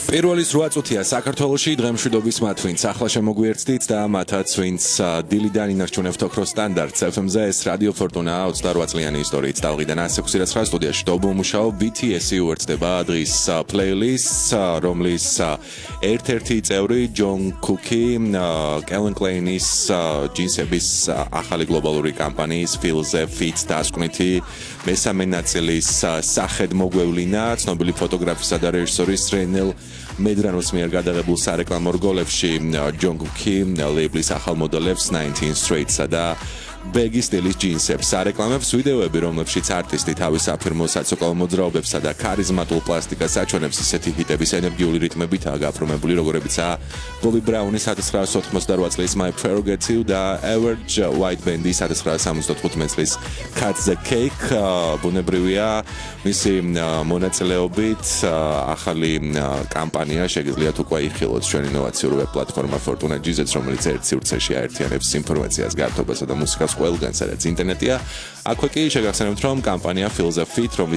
პირველის 8 წუთია საქართველოში დღემშვიდობის მათ ვინც ახლა შემოგვიერთდით და მათაც ვინც დილიდან ინარჩუნებთ ოქროს სტანდარტს FM-ზე ეს რადიო ფორტუნა 28 წლიანი ისტორიით ტალღიდან 106.9 სტუდიაში დობომუშაო BTS-ი უერთდება დღის პლეილისტს რომლის ერთ-ერთი წევრი ჯონ კუკი კელენ კლეინის ჯინსების ახალი გლობალური კამპანიის Feel-ზე Fit დასკვნითი მესამე ნაწილის სახედ მოგვევლინა ცნობილი ფოტოგრაფისა და რეჟისორის რენელ მედრანოს მიერ გადაღებულ სარეკლამო რგოლებში ჯონ კუკი ლეიბლის ახალ მოდელებს 19 Straight-სა და ბეგი სტილის ჯინსებს არეკლამებს ვიდეოები რომლებშიც არტისტი თავის აფირმო საცოკლავო მოძრაობებსა და ქარიზმატულ პლასტიკას აჩვენებს ისეთი ჰიტების ენერგიული რიტმებითაა გაფორმებული როგორებიცაა ბობი ბრაუნის 1988 წლის My Prerogative და Average White Band-ის 1975 წლის Cut the Cake ბუნებრივია მისი მონაწილეობით ახალი კამპანია შეგიძლიათ უკვე იხილოთ ჩვენი ინოვაციური ვებ პლატფორმა Fortuna GZ რომელიც ერთ სივრცეში აერთიანებს ინფორმაციას გართობასა და მუსიკას ყველგან სადაც ინტერნეტია აქვე კი შეგახსენებთ რომ კამპანია Feel the Fit რომლის